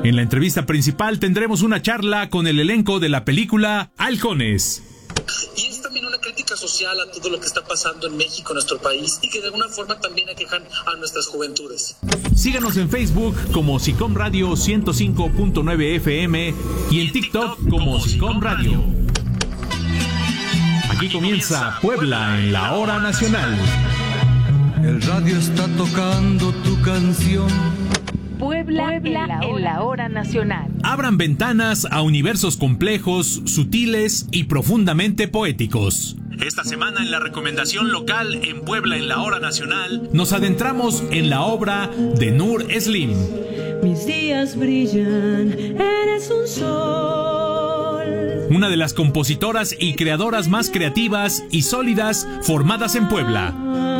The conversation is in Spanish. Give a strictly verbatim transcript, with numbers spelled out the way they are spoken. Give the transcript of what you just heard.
En la entrevista principal tendremos una charla con el elenco de la película Halcones. Y es también una crítica social a todo lo que está pasando en México, nuestro país, y que de alguna forma también aquejan a nuestras juventudes. Síganos en Facebook como Sicom Radio ciento cinco punto nueve F M y en TikTok como Sicom Radio. Aquí comienza Puebla en la hora nacional. El radio está tocando tu canción. Puebla, Puebla en, la hora, en la hora nacional. Abran ventanas a universos complejos, sutiles y profundamente poéticos. Esta semana en la recomendación local en Puebla en la hora nacional nos adentramos en la obra de Nur Slim. Mis días brillan, eres un sol. Una de las compositoras y creadoras más creativas y sólidas formadas en Puebla.